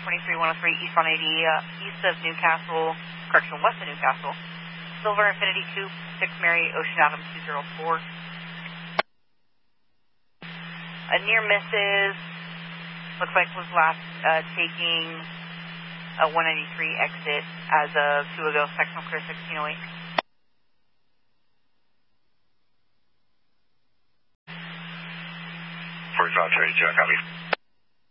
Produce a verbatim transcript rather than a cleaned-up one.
twenty-three one oh three eastbound eighty, uh, east of Newcastle, correction, west of Newcastle. Silver Infinity Coupe, six Mary, Ocean Avenue two zero four. A near misses, looks like was last uh, taking a one ninety-three exit as of two ago, sectional clear sixteen oh eight. forty-five thirty-two, I copy.